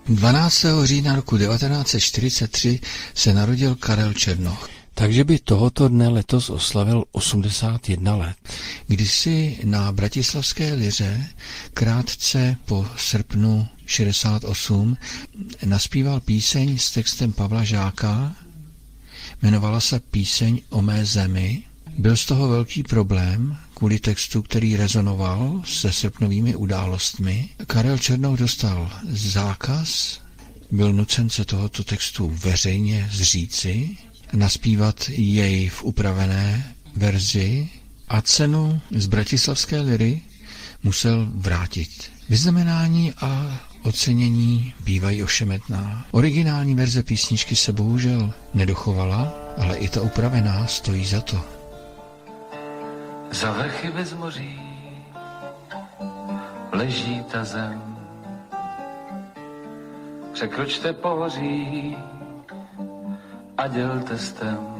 12. října roku 1943 se narodil Karel Černoch. Takže by tohoto dne letos oslavil 81 let. Kdysi na bratislavské liře krátce po srpnu 68 naspíval píseň s textem Pavla Žáka, jmenovala se Píseň o mé zemi. Byl z toho velký problém kvůli textu, který rezonoval se srpnovými událostmi. Karel Černoch dostal zákaz, byl nucen se tohoto textu veřejně zříci, naspívat jej v upravené verzi a cenu z bratislavské liry musel vrátit. Vyznamenání a ocenění bývají ošemetná. Originální verze písničky se bohužel nedochovala, ale i ta upravená stojí za to. Za vrchy bez moří leží ta zem. Překročte pohoří a dělte stem.